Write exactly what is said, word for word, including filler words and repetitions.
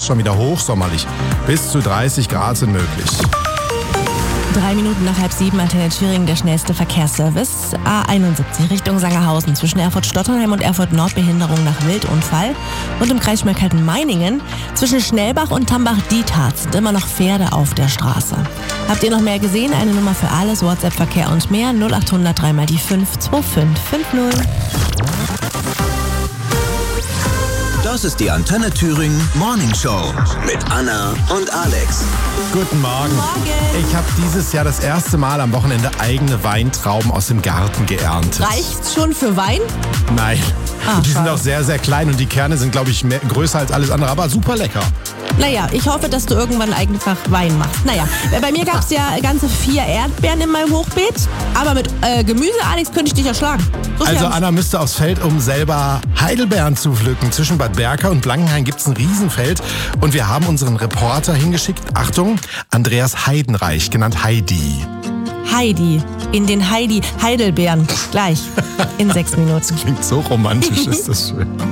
schon wieder hochsommerlich. Bis zu dreißig Grad sind möglich. Drei Minuten nach halb sieben, Antenne Thüringen, der schnellste Verkehrsservice. A einundsiebzig Richtung Sangerhausen. Zwischen Erfurt-Stottenheim und Erfurt-Nord Behinderung nach Wildunfall. Und im Kreis Schmalkalden-Meiningen zwischen Schnellbach und Tambach-Dietharz sind immer noch Pferde auf der Straße. Habt ihr noch mehr gesehen? Eine Nummer für alles, WhatsApp-Verkehr und mehr. null acht hundert drei mal die fünf zwei fünf fünf null. Das ist die Antenne Thüringen Morning Show mit Anna und Alex. Guten Morgen. Morgen. Ich habe dieses Jahr das erste Mal am Wochenende eigene Weintrauben aus dem Garten geerntet. Reicht's schon für Wein? Nein. Ah, die sind schade. auch sehr, sehr klein und die Kerne sind, glaube ich, mehr, größer als alles andere, aber super lecker. Naja, ich hoffe, dass du irgendwann einfach Wein machst. Naja, bei mir gab es ja ganze vier Erdbeeren in meinem Hochbeet. Aber mit äh, Gemüse, Alex, könnte ich dich erschlagen. So Also schwer. Anna müsste aufs Feld, um selber Heidelbeeren zu pflücken. Zwischen Bad Berka und Blankenhain gibt es ein Riesenfeld. Und wir haben unseren Reporter hingeschickt. Achtung, Andreas Heidenreich, genannt Heidi. Heidi. In den Heidi Heidelbeeren. Gleich. In sechs Minuten. Klingt so romantisch, ist das schön.